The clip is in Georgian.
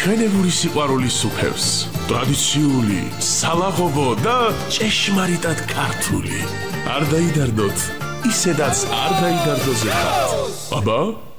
ჩვენებური სიყვარულის სუფევს, ტრადიციული, სალაღობო და ჭეშმარიტად ქართული. არ დაიდარდოთ, ისედაც არ დაიდარდოზე ხართ. აბა